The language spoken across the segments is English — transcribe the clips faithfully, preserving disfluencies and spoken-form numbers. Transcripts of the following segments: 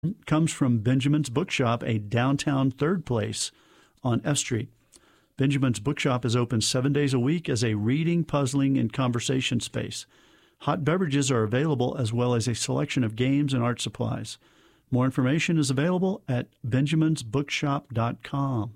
comes from Benjamin's Bookshop, a downtown third place on F Street. Benjamin's Bookshop is open seven days a week as a reading, puzzling, and conversation space. Hot beverages are available as well as a selection of games and art supplies. More information is available at benjamins bookshop dot com.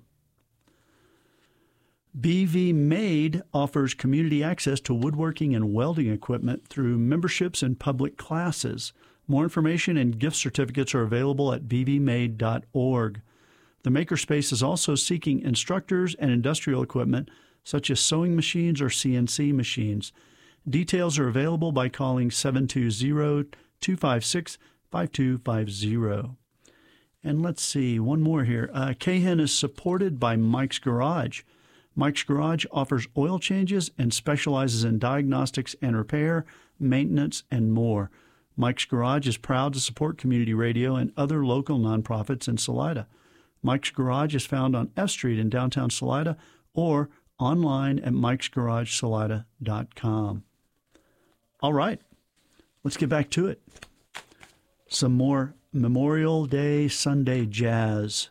B V Made offers community access to woodworking and welding equipment through memberships and public classes. More information and gift certificates are available at b v made dot org. The Makerspace is also seeking instructors and industrial equipment such as sewing machines or C N C machines. Details are available by calling seven two zero, two five six, five two five zero. And let's see, one more here. Uh, Cahan is supported by Mike's Garage. Mike's Garage offers oil changes and specializes in diagnostics and repair, maintenance, and more. Mike's Garage is proud to support community radio and other local nonprofits in Salida. Mike's Garage is found on F Street in downtown Salida or online at mikes garage salida dot com. All right, let's get back to it. Some more Memorial Day Sunday jazz.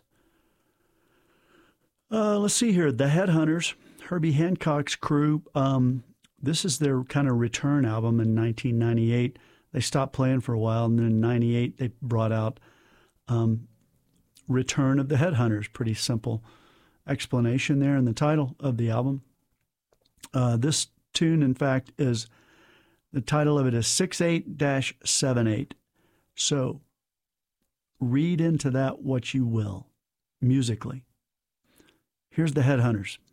Uh, let's see here. The Headhunters, Herbie Hancock's crew. Um, this is their kind of return album in nineteen ninety-eight. They stopped playing for a while, and then in ninety-eight they brought out um, Return of the Headhunters. Pretty simple explanation there in the title of the album. Uh, this tune, in fact, is the title of it is six eight seven eight. So read into that what you will musically. Here's the Headhunters.